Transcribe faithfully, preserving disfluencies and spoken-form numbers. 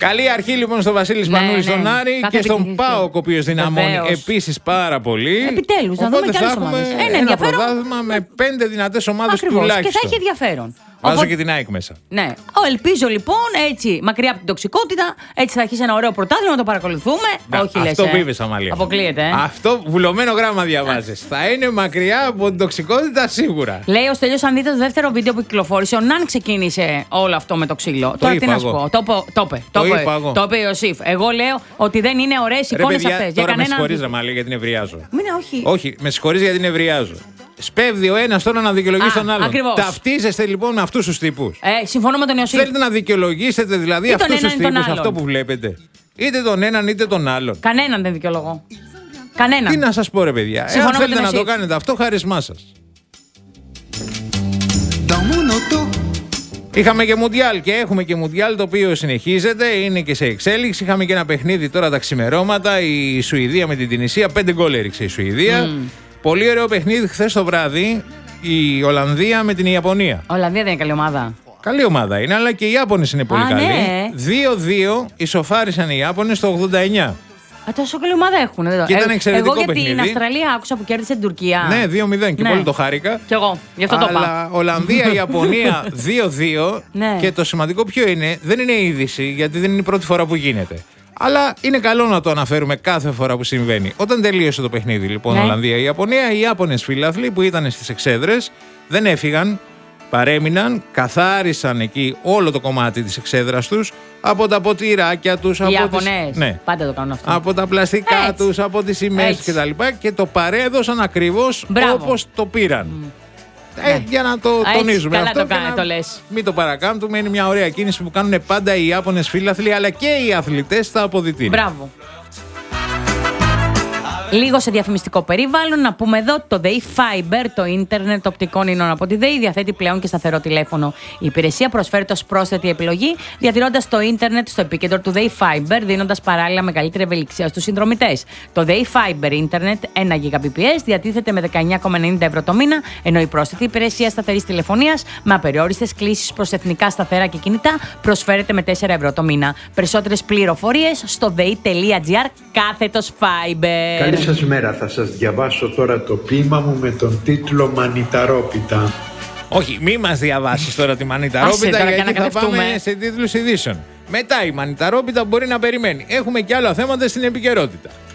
Καλή αρχή λοιπόν στο Βασίλη Σπανούλη, ναι, στον Άρη και στον ΠΑΟΚ, ο οποίος δυναμώνει επίσης πάρα πολύ. Επιτέλους, να δούμε και άλλες ομάδες. Ένα, ένα πρωτάθλημα με πέντε δυνατές ομάδες τουλάχιστον. Και θα έχει ενδιαφέρον. Βάζω Οπότε, και την ΑΕΚ μέσα. Ναι. Ελπίζω λοιπόν έτσι, μακριά από την τοξικότητα, έτσι θα αρχίσει ένα ωραίο πρωτάθλημα να το παρακολουθούμε. Να, όχι, αυτό λες, που είπες, Αμαλία. Αποκλείεται. Ε. Αυτό βουλωμένο γράμμα διαβάζεις. Θα είναι μακριά από την τοξικότητα σίγουρα. Λέει ο Στέλιος, αν δείτε το δεύτερο βίντεο που κυκλοφόρησε, ο Ναν ξεκίνησε όλο αυτό με το ξύλο. Το Τώρα τι να σου πω. Το είπε. Το είπε το είπε ο Ιωσήφ. Εγώ λέω ότι δεν είναι ωραίες εικόνες αυτές. Τώρα με συγχωρείς, Αμαλία, γιατί νευριάζω. Μην όχι. Όχι, με συγχωρείς γιατί νευριάζω. Σπέβδει ο ένας τώρα να δικαιολογήσει τον άλλον. Ακριβώς. Ταυτίζεστε λοιπόν με αυτούς τους τύπους. Ε, συμφωνώ με τον Ιωσήφ. Θέλετε να δικαιολογήσετε δηλαδή αυτούς τους τύπους, αυτό που βλέπετε. Είτε τον έναν είτε τον άλλον. Κανέναν δεν δικαιολογώ. Κανέναν. Τι να σας πω, ρε παιδιά. Εάν θέλετε να το κάνετε αυτό, χάρισμά σας. Είχαμε και Μουντιάλ και έχουμε και Μουντιάλ, το οποίο συνεχίζεται, είναι και σε εξέλιξη. Είχαμε και ένα παιχνίδι τώρα τα ξημερώματα. Η Σουηδία με την Τινησία. Πέντε γκολ έριξε η Σουηδία. Mm. Πολύ ωραίο παιχνίδι χθες το βράδυ. Η Ολλανδία με την Ιαπωνία. Ολλανδία δεν είναι καλή ομάδα. Καλή ομάδα είναι, αλλά και οι Ιάπωνες είναι πολύ Α, καλοί. Ναι. δύο δύο ισοφάρισαν οι Ιάπωνες το ογδόντα εννιά. Α, τόσο καλή ομάδα έχουν. Και ήταν εξαιρετικό εγώ παιχνίδι. Εγώ για την Αυστραλία άκουσα που κέρδισε την Τουρκία. Ναι, δύο μηδέν και ναι. πολύ το χάρηκα. Κι εγώ, γι' αυτό αλλά το είπα. Αλλά Ολλανδία-Ιαπωνία δύο δύο. Ναι. Και το σημαντικό ποιο είναι, δεν είναι είδηση, γιατί δεν είναι η πρώτη φορά που γίνεται. Αλλά είναι καλό να το αναφέρουμε κάθε φορά που συμβαίνει. Όταν τελείωσε το παιχνίδι, λοιπόν, ναι. Ολλανδία-Ιαπωνία, οι Ιάπωνες φίλαθλοι που ήταν στις εξέδρες δεν έφυγαν. Παρέμειναν, καθάρισαν εκεί όλο το κομμάτι της εξέδρας τους, από τα ποτηράκια τους, οι από Ιαπωνές, τις... ναι. πάντα το κάνουν αυτό. Από τα πλαστικά έτσι. τους, από τις σημαίες κτλ. Και, και το παρέδωσαν ακριβώς όπως το πήραν. Mm. Ε, ναι. Για να το έτσι, τονίζουμε καλά αυτό το κάνει, να το λες. Μην το παρακάμπτουμε, είναι μια ωραία κίνηση που κάνουν πάντα οι Ιάπωνες φίλαθλοι, αλλά και οι αθλητές στα αποδυτήρια. Μπράβο. Λίγο σε διαφημιστικό περιβάλλον, να πούμε εδώ το ΔΕΗ Fiber, το ίντερνετ οπτικών ίνων από τη ΔΕΗ, διαθέτει πλέον και σταθερό τηλέφωνο. Η υπηρεσία προσφέρεται ως πρόσθετη επιλογή, διατηρώντας το ίντερνετ στο επίκεντρο του ΔΕΗ Fiber, δίνοντας παράλληλα μεγαλύτερη ευελιξία στους συνδρομητές. Το ΔΕΗ Fiber ίντερνετ ένα γιγαμπιτ διατίθεται με δεκαεννιά κόμμα ενενήντα ευρώ το μήνα, ενώ η πρόσθετη υπηρεσία σταθερής τηλεφωνίας με απεριόριστες κλήσεις προς εθνικά σταθερά και κινητά προσφέρεται με τέσσερα ευρώ το μήνα. Περισσότερες πληροφορίες στο dei.gr κάθετος Fiber. Καλή σας μέρα, θα σας διαβάσω τώρα το ποίημα μου με τον τίτλο «Μανιταρόπιτα». Όχι, μη μας διαβάσεις τώρα τη Μανιταρόπιτα, γιατί θα πάμε σε τίτλους ειδήσεων. Μετά η Μανιταρόπιτα μπορεί να περιμένει. Έχουμε και άλλα θέματα στην επικαιρότητα.